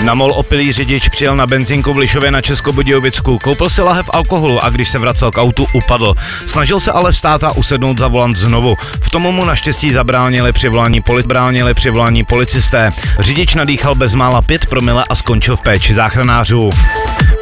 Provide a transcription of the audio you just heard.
Na mol opilý řidič přijel na benzínku v Lišově na Českobudějovicku, koupil si lahev alkoholu a když se vracel k autu, upadl. Snažil se ale vstát a usednout za volant znovu. V tomu mu naštěstí zabránili při volání policisté. Řidič nadýchal bezmála 5 promile a skončil v péči záchranářů.